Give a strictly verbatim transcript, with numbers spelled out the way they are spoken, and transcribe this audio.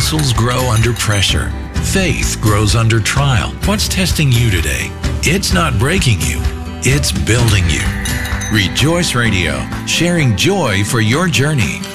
Muscles grow under pressure. Faith grows under trial. What's testing you today? It's not breaking you. It's building you. Rejoice Radio, sharing joy for your journey.